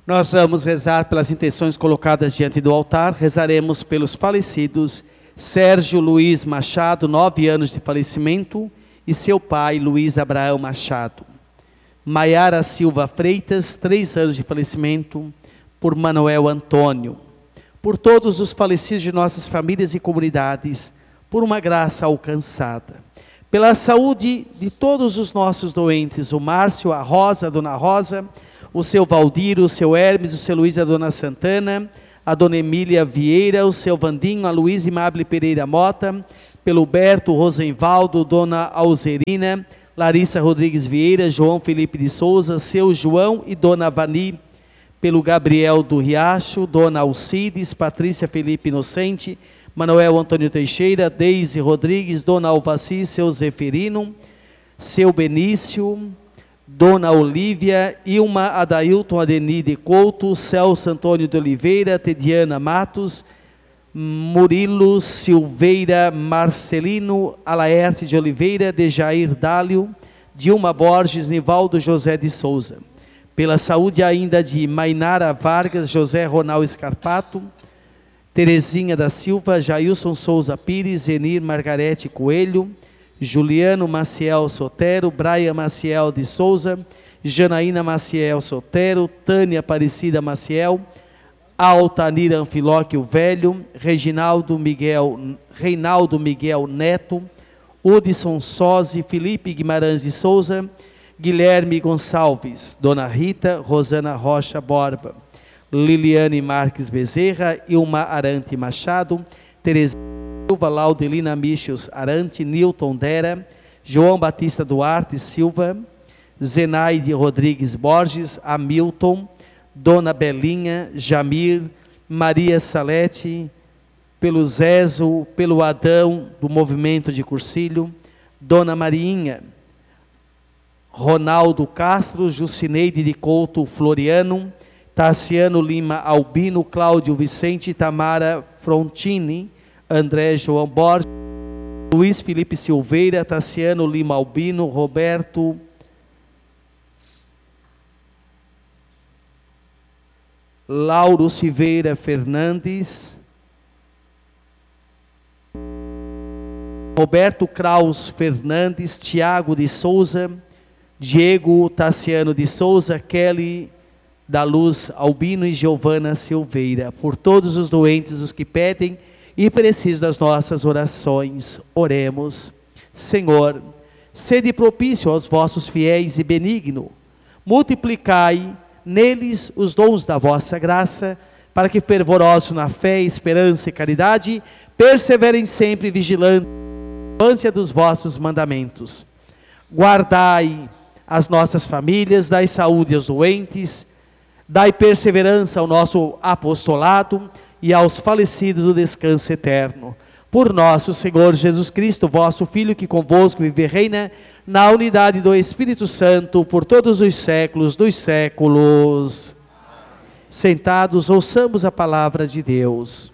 Nós vamos rezar pelas intenções colocadas diante do altar. Rezaremos pelos falecidos Sérgio Luiz Machado, 9 anos de falecimento, e seu pai Luiz Abraão Machado. Maiara Silva Freitas, 3 anos de falecimento, por Manuel Antônio. Por todos os falecidos de nossas famílias e comunidades, por uma graça alcançada. Pela saúde de todos os nossos doentes, o Márcio, a Rosa, a Dona Rosa, o seu Valdir, o seu Hermes, o seu Luiz, a Dona Santana, a Dona Emília Vieira, o seu Vandinho, a Luiz Imable Pereira Mota, pelo Berto Rosenvaldo, Dona Alzerina, Larissa Rodrigues Vieira, João Felipe de Souza, seu João e Dona Vani, pelo Gabriel do Riacho, Dona Alcides, Patrícia Felipe Inocente, Manuel Antônio Teixeira, Deise Rodrigues, Dona Alvaci, seu Zeferino, seu Benício, Dona Olívia, Ilma Adailton Adeni de Couto, Celso Antônio de Oliveira, Tediana Matos, Murilo Silveira Marcelino, Alaerte de Oliveira, Dejair Dálio, Dilma Borges, Nivaldo José de Souza. Pela saúde ainda de Mainara Vargas, José Ronald Scarpato, Terezinha da Silva, Jailson Souza Pires, Enir Margarete Coelho, Juliano Maciel Sotero, Brian Maciel de Souza, Janaína Maciel Sotero, Tânia Aparecida Maciel, Altanir Anfilóquio Velho, Reinaldo Miguel Neto, Hudson Sozzi, Felipe Guimarães de Souza, Guilherme Gonçalves, Dona Rita, Rosana Rocha Borba, Liliane Marques Bezerra, Ilma Arante Machado, Terezinha Silva, Laudelina Michels Arante, Nilton Dera, João Batista Duarte Silva, Zenaide Rodrigues Borges, Hamilton, Dona Belinha, Jamir, Maria Salete, pelo Zezo, pelo Adão do Movimento de Cursilho, Dona Marinha, Ronaldo Castro, Jucineide de Couto Floriano, Tassiano Lima Albino, Cláudio Vicente, Tamara Frontini, André João Borges, Luiz Felipe Silveira, Tassiano Lima Albino, Roberto Lauro Silveira Fernandes, Roberto Kraus Fernandes, Tiago de Souza, Diego Tassiano de Souza, Kelly da Luz Albino e Giovana Silveira. Por todos os doentes, os que pedem e precisam das nossas orações, oremos. Senhor, sede propício aos vossos fiéis e benigno, multiplicai neles os dons da vossa graça, para que fervorosos na fé, esperança e caridade, perseverem sempre vigilantes na observância dos vossos mandamentos. Guardai as nossas famílias, dai saúde aos doentes, dai perseverança ao nosso apostolado e aos falecidos o descanso eterno. Por nosso Senhor Jesus Cristo, vosso Filho, que convosco vive e reina na unidade do Espírito Santo, por todos os séculos dos séculos. Sentados, ouçamos a palavra de Deus.